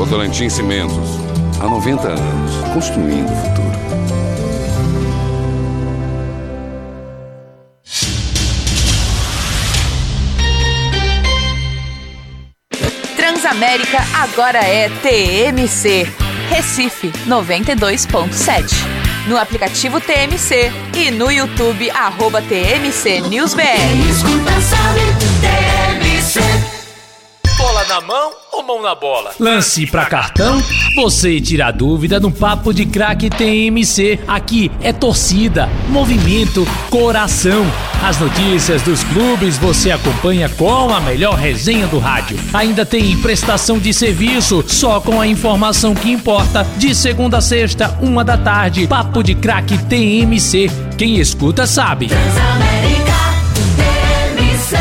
Votorantim Cimentos, há 90 anos, construindo o futuro. Transamérica agora é TMC. Recife 92.7. No aplicativo TMC e no YouTube @TMC NewsBR. Escuta, sabe, TMC. Bola na mão ou mão na bola? Lance pra cartão? Você tira a dúvida no Papo de Craque TMC. Aqui é torcida, movimento, coração. As notícias dos clubes você acompanha com a melhor resenha do rádio. Ainda tem prestação de serviço, só com a informação que importa. De segunda a sexta, 13h. Papo de Craque TMC. Quem escuta sabe. Transamérica TMC.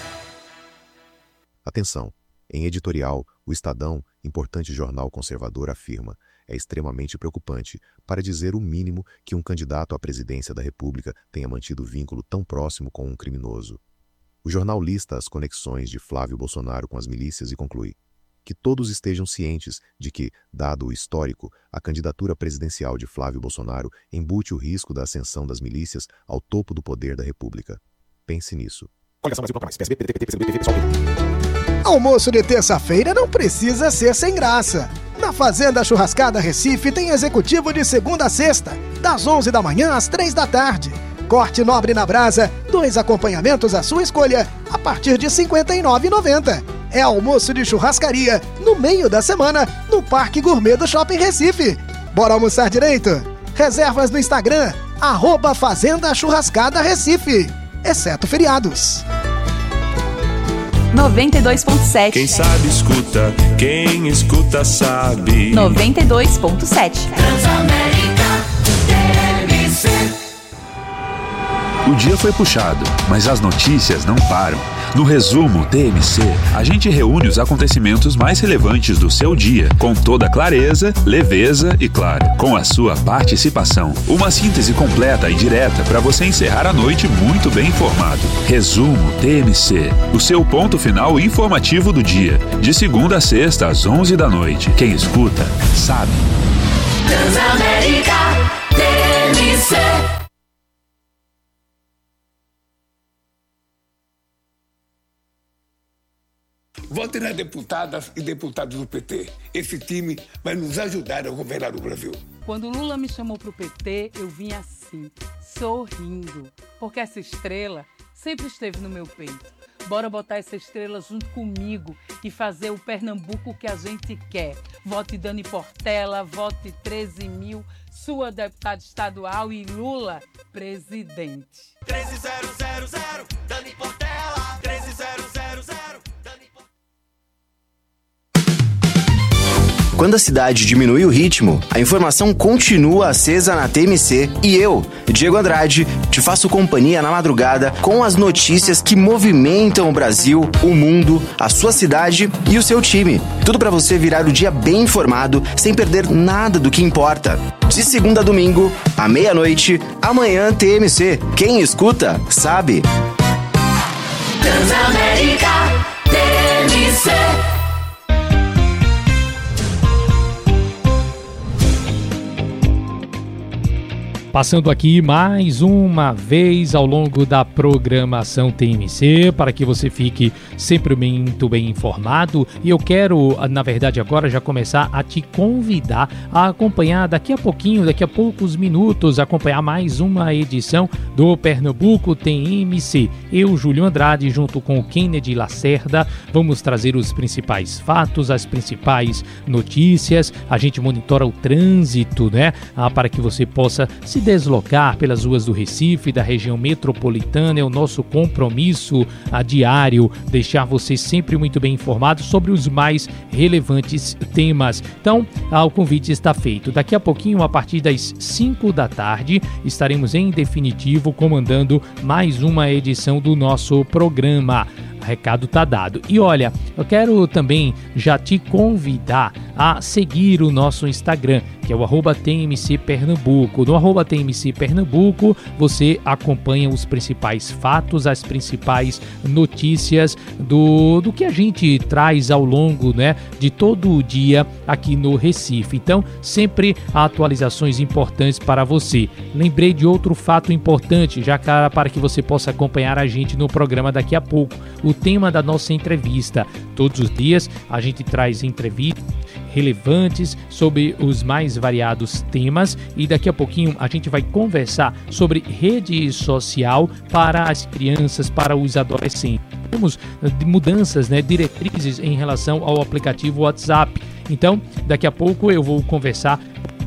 Atenção! Em editorial, o Estadão, importante jornal conservador, afirma: é extremamente preocupante, para dizer o mínimo, que um candidato à presidência da República tenha mantido vínculo tão próximo com um criminoso. O jornal lista as conexões de Flávio Bolsonaro com as milícias e conclui: que todos estejam cientes de que, dado o histórico, a candidatura presidencial de Flávio Bolsonaro embute o risco da ascensão das milícias ao topo do poder da República. Pense nisso. Coligação Brasil mais. PSB, PDT, PCdoB, PV, PSOL. Almoço de terça-feira não precisa ser sem graça. Na Fazenda Churrascada Recife tem executivo de segunda a sexta, das 11 da manhã às 3 da tarde. Corte nobre na brasa, 2 acompanhamentos à sua escolha, a partir de R$ 59,90. É almoço de churrascaria, no meio da semana, no Parque Gourmet do Shopping Recife. Bora almoçar direito? Reservas no Instagram, @Fazenda Churrascada Recife, exceto feriados. 92.7. Quem sabe escuta, quem escuta sabe. 92.7. Transamérica TMC. O dia foi puxado, mas as notícias não param. No resumo TMC, a gente reúne os acontecimentos mais relevantes do seu dia, com toda clareza, leveza e, claro, com a sua participação. Uma síntese completa e direta para você encerrar a noite muito bem informado. Resumo TMC, o seu ponto final informativo do dia, de segunda a sexta às 11 da noite. Quem escuta, sabe. Transamérica TMC. Vote nas deputadas e deputados do PT. Esse time vai nos ajudar a governar o Brasil. Quando Lula me chamou pro PT, eu vim assim, sorrindo. Porque essa estrela sempre esteve no meu peito. Bora botar essa estrela junto comigo e fazer o Pernambuco que a gente quer. Vote Dani Portela, vote 13.000, sua deputada estadual e Lula presidente. 13000, Dani Portela, 13000, Dani Portela. Quando a cidade diminui o ritmo, a informação continua acesa na TMC e eu, Diego Andrade, te faço companhia na madrugada com as notícias que movimentam o Brasil, o mundo, a sua cidade e o seu time. Tudo para você virar o dia bem informado, sem perder nada do que importa. De segunda a domingo, à meia-noite, amanhã TMC. Quem escuta, sabe. Transamérica TMC. Passando aqui mais uma vez ao longo da programação TMC, para que você fique sempre muito bem informado. E eu quero, na verdade, agora já começar a te convidar a acompanhar daqui a pouquinho, daqui a poucos minutos, acompanhar mais uma edição do Pernambuco TMC. Eu, Júlio Andrade, junto com o Kennedy Lacerda, vamos trazer os principais fatos, as principais notícias. A gente monitora o trânsito, né? Para que você possa se deslocar pelas ruas do Recife, da região metropolitana. É o nosso compromisso diário, deixar você sempre muito bem informado sobre os mais relevantes temas. Então, o convite está feito. Daqui a pouquinho, a partir das 5 da tarde, estaremos em definitivo comandando mais uma edição do nosso programa. O recado tá dado. E olha, eu quero também já te convidar a seguir o nosso Instagram, que é o @TMC Pernambuco. No @TMC Pernambuco, você acompanha os principais fatos, as principais notícias do que a gente traz ao longo, né, de todo o dia aqui no Recife. Então, sempre atualizações importantes para você. Lembrei de outro fato importante, já para que você possa acompanhar a gente no programa daqui a pouco. O tema da nossa entrevista. Todos os dias a gente traz entrevistas relevantes sobre os mais variados temas e daqui a pouquinho a gente vai conversar sobre rede social para as crianças, para os adolescentes. Temos mudanças, né, diretrizes em relação ao aplicativo WhatsApp. Então, daqui a pouco eu vou conversar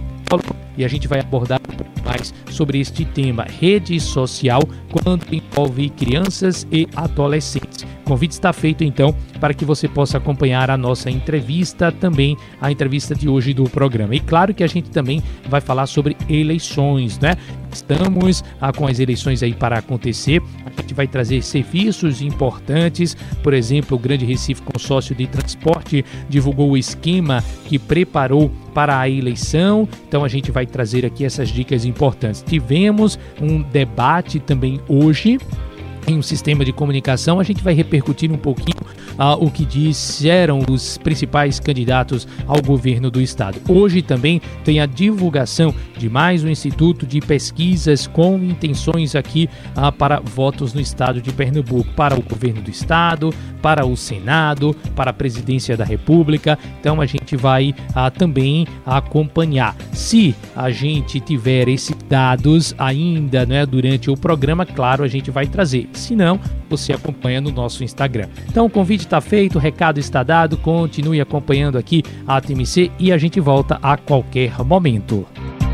e a gente vai abordar um pouco mais sobre este tema, rede social, quando envolve crianças e adolescentes. O convite está feito, então, para que você possa acompanhar a nossa entrevista, também a entrevista de hoje do programa. E claro que a gente também vai falar sobre eleições, né? Estamos com as eleições aí para acontecer. A gente vai trazer serviços importantes. Por exemplo, o Grande Recife Consórcio de Transporte divulgou o esquema que preparou para a eleição. Então a gente vai trazer aqui essas dicas importantes. Tivemos um debate também hoje em um sistema de comunicação. A gente vai repercutir um pouquinho o que disseram os principais candidatos ao governo do estado. Hoje também tem a divulgação de mais um instituto de pesquisas com intenções aqui para votos no estado de Pernambuco, para o governo do estado, para o Senado, para a presidência da República. Então a gente vai também acompanhar. Se a gente tiver esses dados ainda, né, durante o programa, claro, a gente vai trazer. Se não, você acompanha no nosso Instagram. Então o convite está feito, o recado está dado, continue acompanhando aqui a TMC e a gente volta a qualquer momento.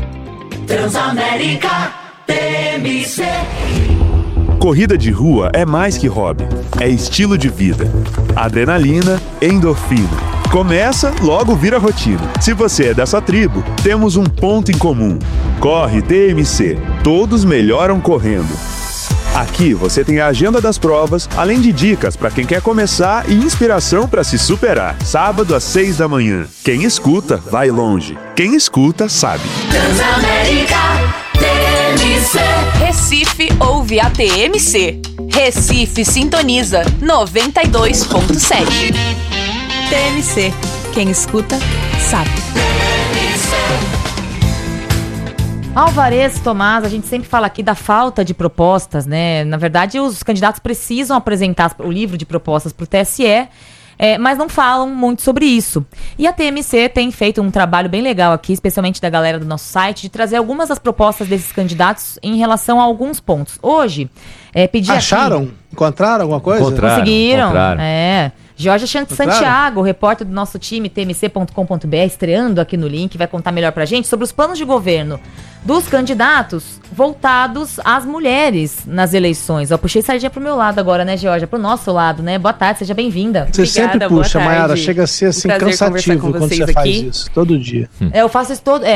Transamérica TMC. Corrida de rua é mais que hobby, é estilo de vida. Adrenalina, endorfina. Começa, logo vira rotina. Se você é dessa tribo, temos um ponto em comum. Corre TMC, todos melhoram correndo. Aqui você tem a agenda das provas, além de dicas para quem quer começar e inspiração para se superar. Sábado às 6 da manhã. Quem escuta, vai longe. Quem escuta, sabe. Transamérica TMC. Recife ouve a TMC. Recife sintoniza 92.7. TMC. Quem escuta, sabe. Alvarez, Tomás, a gente sempre fala aqui da falta de propostas, né? Na verdade, os candidatos precisam apresentar o livro de propostas para o TSE, mas não falam muito sobre isso. E a TMC tem feito um trabalho bem legal aqui, especialmente da galera do nosso site, de trazer algumas das propostas desses candidatos em relação a alguns pontos. Hoje, pedi Acharam? Aqui... Encontraram alguma coisa? Conseguiram. Jorge Santiago, repórter do nosso time, tmc.com.br, estreando aqui no link, vai contar melhor pra gente sobre os planos de governo dos candidatos voltados às mulheres nas eleições. Eu puxei sardinha pro meu lado agora, né, Georgia? Pro nosso lado, né? Boa tarde, seja bem-vinda. Você sempre puxa, Mayara, chega a ser assim cansativo quando você faz isso, todo dia. Eu faço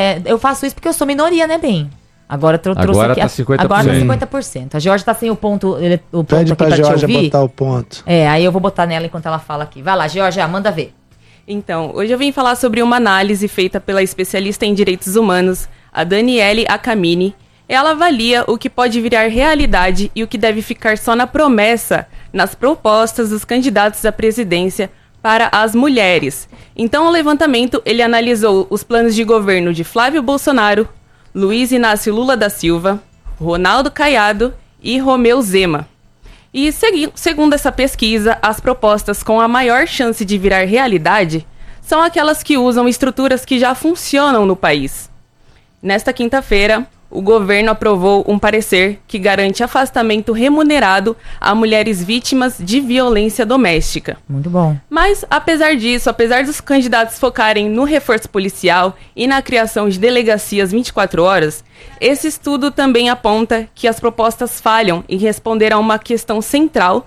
isso porque eu sou minoria, né, bem? Agora trouxe aqui. Tá 50%. Agora tá 50%. A Georgia tá sem o ponto. Pede aqui pra Georgia botar o ponto. Aí eu vou botar nela enquanto ela fala aqui. Vai lá, Georgia, manda ver. Então, hoje eu vim falar sobre uma análise feita pela especialista em direitos humanos, a Daniele Acamini. Ela avalia o que pode virar realidade e o que deve ficar só na promessa, nas propostas dos candidatos à presidência para as mulheres. Então, o levantamento, ele analisou os planos de governo de Flávio Bolsonaro, Luiz Inácio Lula da Silva, Ronaldo Caiado e Romeu Zema. E segundo essa pesquisa, as propostas com a maior chance de virar realidade são aquelas que usam estruturas que já funcionam no país. Nesta quinta-feira, o governo aprovou um parecer que garante afastamento remunerado a mulheres vítimas de violência doméstica. Muito bom. Mas, apesar disso, apesar dos candidatos focarem no reforço policial e na criação de delegacias 24 horas, esse estudo também aponta que as propostas falham em responder a uma questão central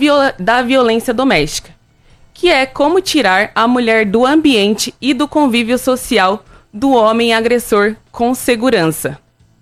da violência doméstica, que é como tirar a mulher do ambiente e do convívio social do homem agressor com segurança.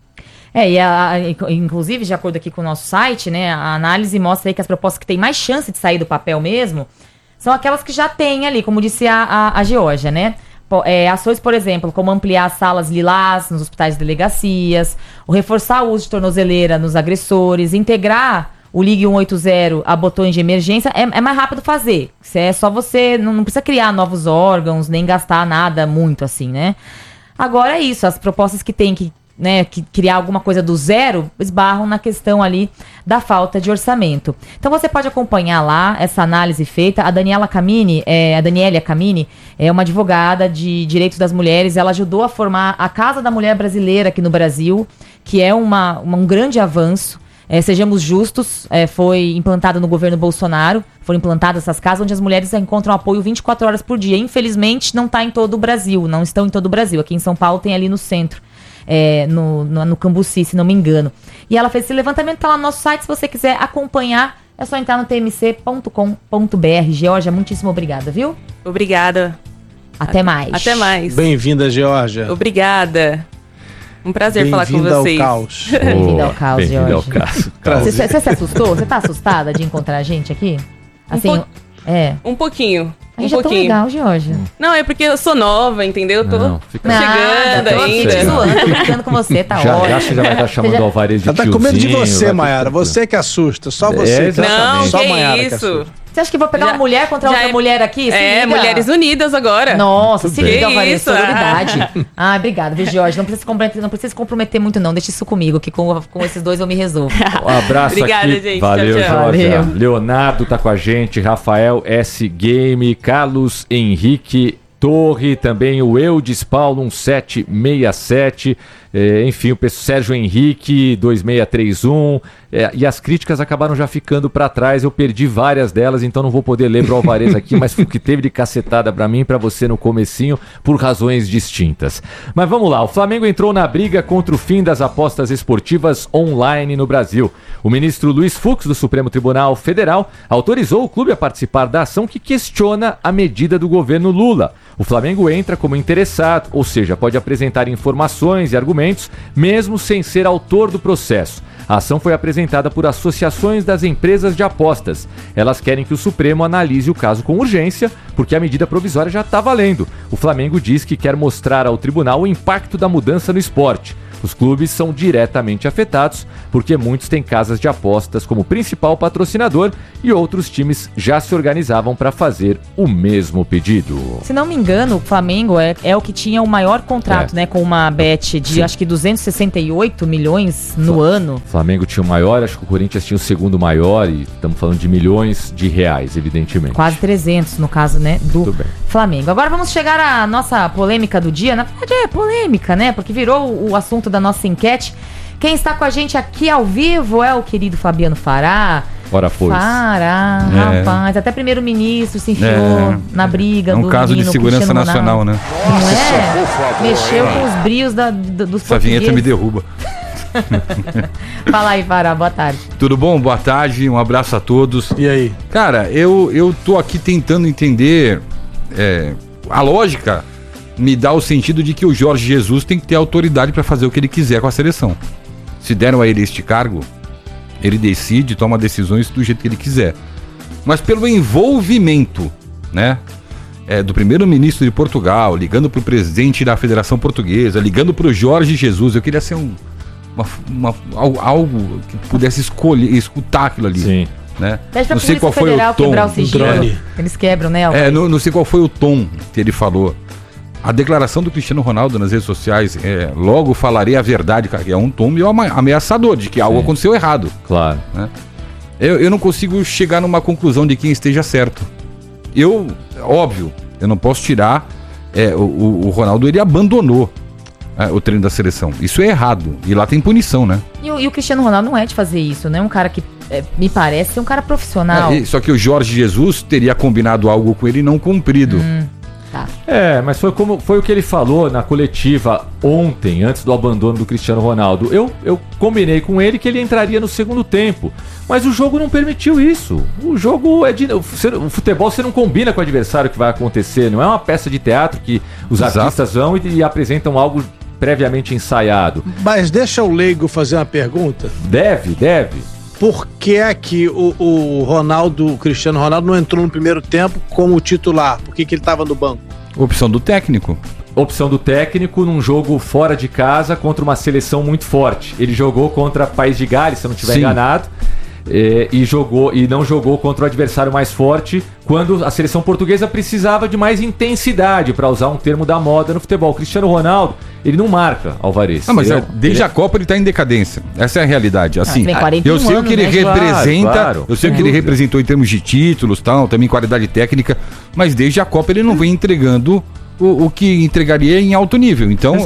Inclusive, de acordo aqui com o nosso site, né, a análise mostra aí que as propostas que têm mais chance de sair do papel mesmo são aquelas que já têm ali, como disse a Georgia, né? ações, por exemplo, como ampliar as salas lilás nos hospitais e delegacias, o reforçar o uso de tornozeleira nos agressores, integrar o Ligue 180 a botões de emergência, é mais rápido fazer. É só você, não precisa criar novos órgãos, nem gastar nada muito assim, né? Agora é isso, as propostas que tem que criar alguma coisa do zero, esbarram na questão ali da falta de orçamento. Então você pode acompanhar lá essa análise feita. A Daniela Camini, a Daniela Camini, é uma advogada de direitos das mulheres. Ela ajudou a formar a Casa da Mulher Brasileira aqui no Brasil, que é um grande avanço. Sejamos justos, foi implantado no governo Bolsonaro, foram implantadas essas casas onde as mulheres encontram apoio 24 horas por dia. Infelizmente não está em todo o Brasil, não estão em todo o Brasil. Aqui em São Paulo tem ali no centro. No Cambuci, se não me engano. E ela fez esse levantamento, tá lá no nosso site. Se você quiser acompanhar, é só entrar no tmc.com.br. Georgia, muitíssimo obrigada, viu? Obrigada. Até mais. Até mais. Bem-vinda, Georgia. Obrigada. Um prazer falar com vocês. Ao caos. Bem-vinda ao caos, Bem-vinda ao Georgia. caos. Você se assustou? Você tá assustada de encontrar a gente aqui? Assim, Um pouquinho. A gente é tão legal, Georgia. Não, é porque eu sou nova, entendeu? Eu tô chegando ainda. Tô zoando, tô brincando com você, tá ótimo. Já acho que já vai estar chamando o Alvarez de tiozinho. Ela tá com medo de você, Mayara. Você que assusta. Só você. Não, só que Mayara isso. que assusta. Você acha que vou pegar uma mulher contra outra mulher aqui? Mulheres unidas agora. Nossa, se liga, Alvarez, isso? sororidade. Obrigada, viu, Jorge? Não precisa se comprometer muito, não. Deixa isso comigo, que com esses dois eu me resolvo. Um abraço. Obrigada, aqui. gente. Valeu, tchau, tchau. Jorge. Leonardo tá com a gente, Rafael S. Game, Carlos Henrique Torre, também o Eudes Paulo 1767, enfim, o Sérgio Henrique 2631, e as críticas acabaram já ficando para trás. Eu perdi várias delas, então não vou poder ler pro Alvarez aqui, mas o que teve de cacetada para mim e para você no comecinho, por razões distintas. Mas vamos lá, o Flamengo entrou na briga contra o fim das apostas esportivas online no Brasil. O ministro Luiz Fux, do Supremo Tribunal Federal, autorizou o clube a participar da ação que questiona a medida do governo Lula. O Flamengo entra como interessado, ou seja, pode apresentar informações e argumentos, mesmo sem ser autor do processo. A ação foi apresentada por associações das empresas de apostas. Elas querem que o Supremo analise o caso com urgência, porque a medida provisória já está valendo. O Flamengo diz que quer mostrar ao tribunal o impacto da mudança no esporte. Os clubes são diretamente afetados, porque muitos têm casas de apostas como principal patrocinador e outros times já se organizavam para fazer o mesmo pedido. Se não me engano, o Flamengo é o que tinha o maior contrato, né, com uma bet de acho que 268 milhões no ano. O Flamengo tinha o maior, acho que o Corinthians tinha o segundo maior, e estamos falando de milhões de reais, evidentemente. Quase 300 no caso, né, do Flamengo. Agora vamos chegar à nossa polêmica do dia. Na verdade é polêmica, né, porque virou o assunto da nossa enquete. Quem está com a gente aqui ao vivo é o querido Fabiano Fará. Ora, pois. Fará, rapaz, até primeiro-ministro se enfiou na briga do caso de segurança nacional, né? Não é? Mexeu com os brios dos Essa vinheta me derruba. Fala aí, Fará, boa tarde. Tudo bom? Boa tarde, um abraço a todos. E aí? Cara, eu tô aqui tentando entender a lógica. Me dá o sentido de que o Jorge Jesus tem que ter autoridade para fazer o que ele quiser com a seleção. Se deram a ele este cargo, ele decide, toma decisões do jeito que ele quiser. Mas pelo envolvimento, né, do primeiro-ministro de Portugal, ligando para o presidente da Federação Portuguesa, ligando para o Jorge Jesus, eu queria ser algo que pudesse escutar aquilo ali. Sim. Né? Não sei qual foi o tom. Eles quebram, né? Não sei qual foi o tom que ele falou. A declaração do Cristiano Ronaldo nas redes sociais, logo falarei a verdade, cara, é um tom meio ameaçador de que algo aconteceu errado. Claro. Né? Eu não consigo chegar numa conclusão de quem esteja certo. Óbvio, eu não posso tirar. O Ronaldo, ele abandonou o treino da seleção. Isso é errado. E lá tem punição, né? E o Cristiano Ronaldo não é de fazer isso, né? Um cara que me parece ser um cara profissional. Só que o Jorge Jesus teria combinado algo com ele e não cumprido. Tá. Mas foi o que ele falou na coletiva ontem, antes do abandono do Cristiano Ronaldo. Eu combinei com ele que ele entraria no segundo tempo, mas o jogo não permitiu isso. O jogo o futebol, você não combina com o adversário que vai acontecer, não é uma peça de teatro que os artistas vão e apresentam algo previamente ensaiado. Mas deixa o leigo fazer uma pergunta. Deve. Por que é que o Cristiano Ronaldo não entrou no primeiro tempo como titular? Por que ele estava no banco? Opção do técnico. Opção do técnico num jogo fora de casa contra uma seleção muito forte. Ele jogou contra País de Gales, se eu não estiver enganado, e não jogou contra o adversário mais forte quando a seleção portuguesa precisava de mais intensidade, para usar um termo da moda no futebol. O Cristiano Ronaldo, ele não marca, Alvarez. Mas desde a Copa ele está em decadência. Essa é a realidade. Assim, eu sei o que ele representa, eu sei o que ele representou em termos de títulos, tal, também qualidade técnica, mas desde a Copa ele não vem entregando o que entregaria em alto nível. Então,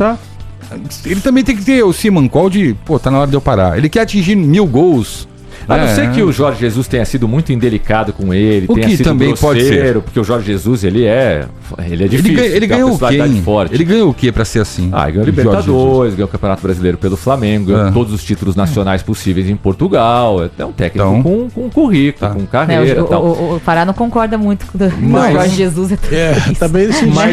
ele também tem que ter o Simancol de, tá na hora de eu parar. Ele quer atingir 1000 gols. A não ser que o Jorge Jesus tenha sido muito indelicado com ele, tenha sido também pode ser, porque o Jorge Jesus, ele é difícil. Ele ganhou o quê? Ele ganhou o quê pra ser assim? Ele ganhou o Libertadores, ganhou o Campeonato Brasileiro pelo Flamengo, ganhou todos os títulos nacionais possíveis em Portugal. É um técnico com currículo, com carreira. O Fará não concorda muito com o Jorge Jesus. Também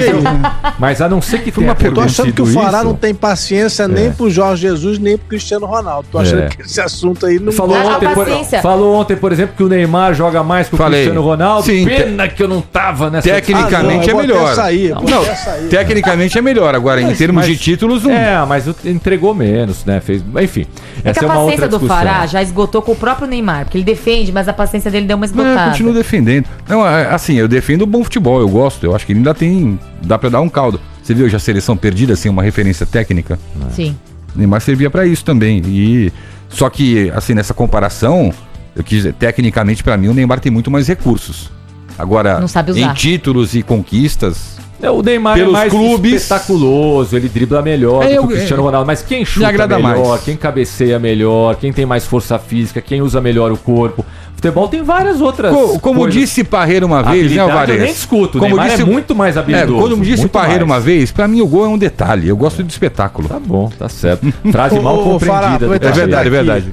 mas a não ser que tenha acontecido isso... Eu tô achando que o Fará não tem paciência nem pro Jorge Jesus, nem pro Cristiano Ronaldo. Tô achando que esse assunto aí não... Falou ontem, por exemplo, que o Neymar joga mais que o Cristiano Ronaldo. Sim, pena que eu não tava nessa... Tecnicamente é melhor. Tecnicamente é melhor. Agora, em termos de títulos... mas entregou menos, né? Enfim, essa é uma outra discussão. A paciência do Fará já esgotou com o próprio Neymar, porque ele defende, mas a paciência dele deu uma esgotada. Eu continuo defendendo. Não, assim, eu defendo o bom futebol, eu gosto. Eu acho que ele ainda tem... Dá pra dar um caldo. Você viu já a seleção perdida sem uma referência técnica? Sim. O Neymar servia pra isso também. Só que, assim, nessa comparação, eu quis dizer, tecnicamente, pra mim, o Neymar tem muito mais recursos. Agora, em títulos e conquistas... O Neymar pelos é mais clubes, espetaculoso, ele dribla melhor do que o Cristiano Ronaldo. Mas quem chuta melhor, quem cabeceia melhor, quem tem mais força física, quem usa melhor o corpo... Futebol tem várias outras como disse Parreira uma vez, né, Alvarez? Eu nem discuto, o Neymar é muito mais habilidoso. Como disse Parreira uma vez, pra mim o gol é um detalhe. Eu gosto de espetáculo. Tá bom, tá certo. Frase mal compreendida. É verdade.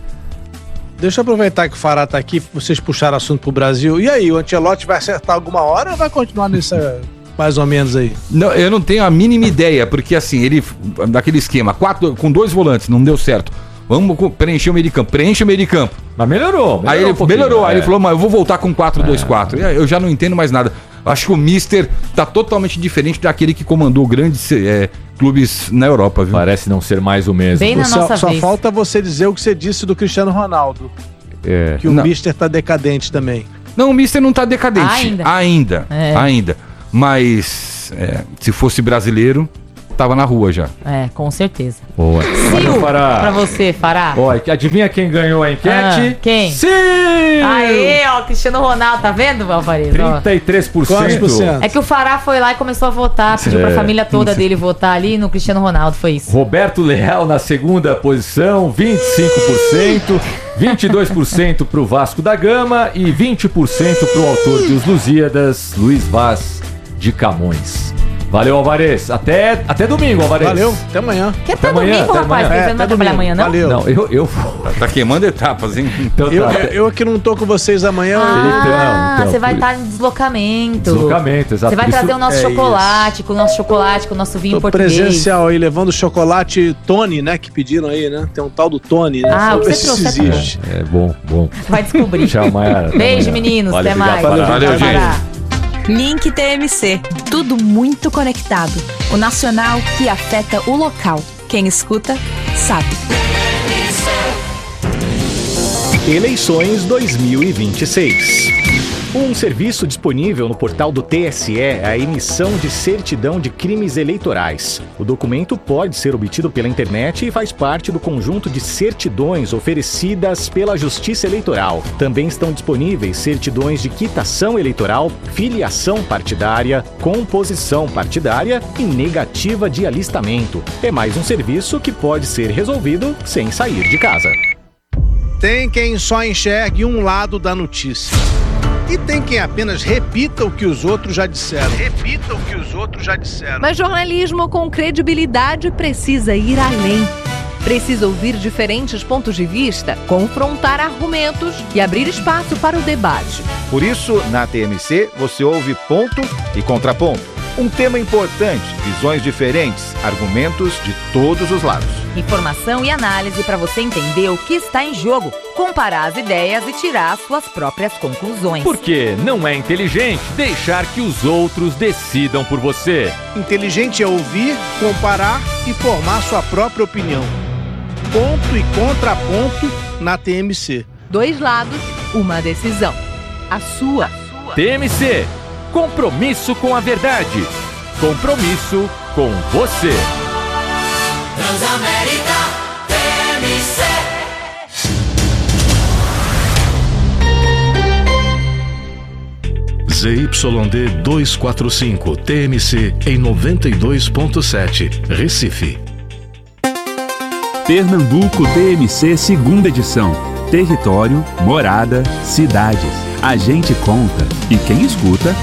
Deixa eu aproveitar que o Fará tá aqui, vocês puxaram assunto pro Brasil. E aí, o Ancelotti vai acertar alguma hora ou vai continuar nessa... mais ou menos aí? Não, eu não tenho a mínima ideia, porque assim, ele, daquele esquema, com 2 volantes, não deu certo. Vamos preencher o meio de campo. Preenche o meio de campo. Mas melhorou. Aí ele melhorou. Aí ele falou, mas eu vou voltar com 4-2-4. Eu já não entendo mais nada. Acho que o Mister tá totalmente diferente daquele que comandou grandes clubes na Europa, viu? Parece não ser mais o mesmo. Bem na nossa só vez. Falta você dizer o que você disse do Cristiano Ronaldo. Que o Mister tá decadente também. Não, o Mister não tá decadente. Ainda. Mas se fosse brasileiro, tava na rua já. Com certeza. Boa. Sil, pra você, Fará. Adivinha quem ganhou a enquete? Quem? Sim! Aê, Cristiano Ronaldo, tá vendo, Alvarez? 33%. É que o Fará foi lá e começou a votar, pediu pra família toda dele votar ali no Cristiano Ronaldo, foi isso. Roberto Leal na segunda posição, 25%, 22% pro Vasco da Gama e 20% pro autor de Os Lusíadas, Luiz Vaz de Camões. Valeu, Alvarez. Até domingo, Alvarez. Valeu, até amanhã. Que até domingo, rapaz? Você não vai trabalhar amanhã, não? Valeu. Não, eu vou. Tá queimando etapas, hein? Então, eu aqui não tô com vocês amanhã. Então, você vai estar em deslocamento. Exato. Você vai trazer o nosso chocolate, com o nosso chocolate, com o nosso vinho português. Presencial aí, levando o chocolate Tony, né? Que pediram aí, né? Tem um tal do Tony, né? O que você trouxe existe. É bom. Vai descobrir. Tchau, Mayara. Beijo, meninos. Até mais. Valeu, gente. Link TMC. Tudo muito conectado. O nacional que afeta o local. Quem escuta, sabe. Eleições 2026. Um serviço disponível no portal do TSE é a emissão de certidão de crimes eleitorais. O documento pode ser obtido pela internet e faz parte do conjunto de certidões oferecidas pela Justiça Eleitoral. Também estão disponíveis certidões de quitação eleitoral, filiação partidária, composição partidária e negativa de alistamento. É mais um serviço que pode ser resolvido sem sair de casa. Tem quem só enxergue um lado da notícia. E tem quem apenas repita o que os outros já disseram. Mas jornalismo com credibilidade precisa ir além. Precisa ouvir diferentes pontos de vista, confrontar argumentos e abrir espaço para o debate. Por isso, na TMC, você ouve ponto e contraponto. Um tema importante, visões diferentes, argumentos de todos os lados. Informação e análise para você entender o que está em jogo, comparar as ideias e tirar suas próprias conclusões. Porque não é inteligente deixar que os outros decidam por você. Inteligente é ouvir, comparar e formar sua própria opinião. Ponto e contraponto na TMC. 2 lados, uma decisão. A sua. TMC. Compromisso com a verdade. Compromisso com você. Transamérica TMC. ZYD 245 TMC em 92.7 Recife. Pernambuco TMC, segunda edição. Território, morada, cidades. A gente conta e quem escuta